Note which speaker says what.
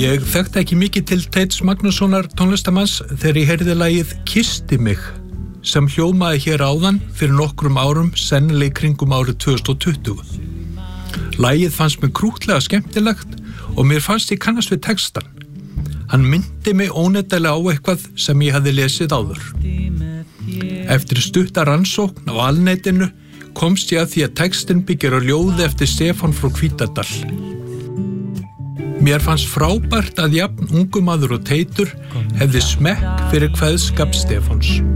Speaker 1: Ég þekkti ekki mikið til Teits Magnússonar tónlistamanns þegar ég heyrði lagið Kyssti mig sem hljómaði hér áðan fyrir nokkrum árum, sennilega í kringum árið 2020. Lagið fannst mér krúttlega skemmtilegt og mér fannst ég kannast við textan. Hann myndi mig óneitanlega á eitthvað sem ég hafði lesið áður. Eftir stutta rannsókn á alnetinu komst ég að því að textin byggir á ljóði eftir Stefán frá Hvítadal. Mér fannst frábært að jafn ungur maður og Teitur hefði smekk fyrir kveðskap Stefáns.